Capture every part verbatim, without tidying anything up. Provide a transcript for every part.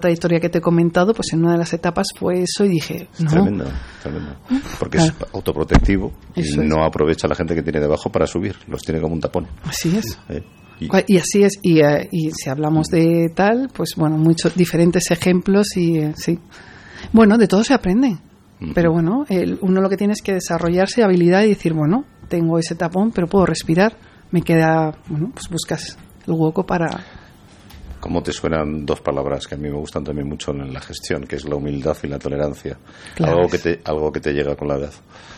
trayectoria que te he comentado, pues en una de las etapas fue eso y dije, no. Tremendo, tremendo. Porque claro. es autoprotectivo y eso no es. Aprovecha a la gente que tiene debajo para subir, los tiene como un tapón. Así es. ¿Eh? Y, y así es, y, uh, y si hablamos de tal, pues bueno, muchos diferentes ejemplos y uh, sí. Bueno, de todo se aprende, uh-huh. pero bueno, el, uno lo que tiene es que desarrollarse habilidad y decir, bueno, tengo ese tapón, pero puedo respirar, me queda, bueno, pues buscas el hueco para... ¿Cómo te suenan dos palabras que a mí me gustan también mucho en la gestión, que es la humildad y la tolerancia? Claro, algo que te algo que te llega con la edad.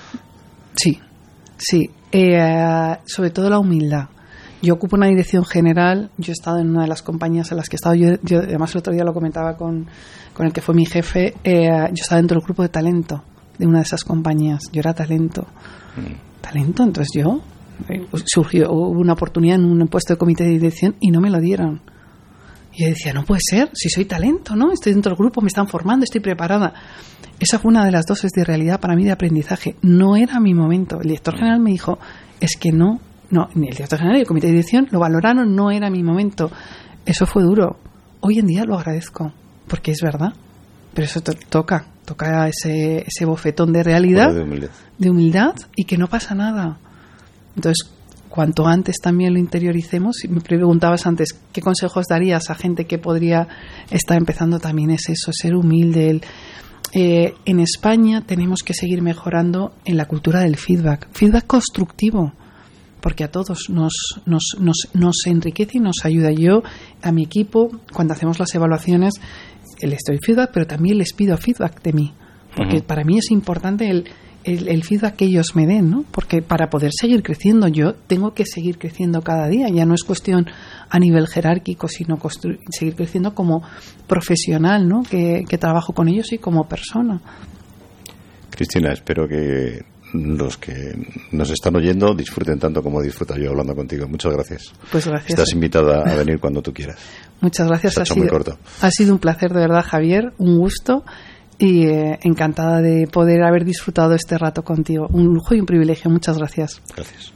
Sí, sí, eh, sobre todo la humildad. Yo ocupo una dirección general, yo he estado en una de las compañías en las que he estado, yo, yo además el otro día lo comentaba con, con el que fue mi jefe, eh, yo estaba dentro del grupo de talento de una de esas compañías, yo era talento. Mm. Talento, entonces yo, eh, surgió hubo una oportunidad en un puesto de comité de dirección y no me lo dieron. Y yo decía, no puede ser, si soy talento, ¿no? Estoy dentro del grupo, me están formando, estoy preparada. Esa fue una de las dosis de realidad para mí de aprendizaje. No era mi momento. El director general me dijo, es que no, no, ni el director general ni el comité de dirección lo valoraron, no era mi momento. Eso fue duro. Hoy en día lo agradezco, porque es verdad. Pero eso to- toca, toca ese, ese bofetón de realidad, de humildad. de humildad, y que no pasa nada. Entonces, cuanto antes también lo interioricemos, y me preguntabas antes, ¿qué consejos darías a gente que podría estar empezando? También es eso, ser humilde. El, eh, en España tenemos que seguir mejorando en la cultura del feedback, feedback constructivo, porque a todos nos, nos, nos, nos enriquece y nos ayuda. Yo, a mi equipo, cuando hacemos las evaluaciones, les doy feedback, pero también les pido feedback de mí, porque uh-huh. para mí es importante el El, el feedback que ellos me den, ¿no? Porque para poder seguir creciendo yo tengo que seguir creciendo cada día. Ya no es cuestión a nivel jerárquico, sino construir, seguir creciendo como profesional, ¿no? Que, que trabajo con ellos y como persona. Cristina, espero que los que nos están oyendo disfruten tanto como disfruto yo hablando contigo. Muchas gracias. Pues gracias. Estás invitada a venir cuando tú quieras. Muchas gracias. Se ha ha hecho sido, muy corto. Ha sido un placer, de verdad, Javier. Un gusto. Y eh, encantada de poder haber disfrutado este rato contigo. Un lujo y un privilegio. Muchas gracias. Gracias.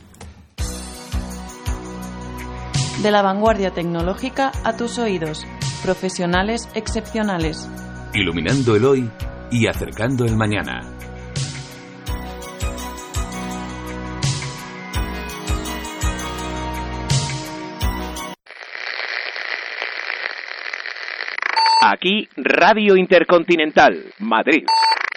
De la vanguardia tecnológica a tus oídos. Profesionales excepcionales. Iluminando el hoy y acercando el mañana. Aquí, Radio Intercontinental, Madrid.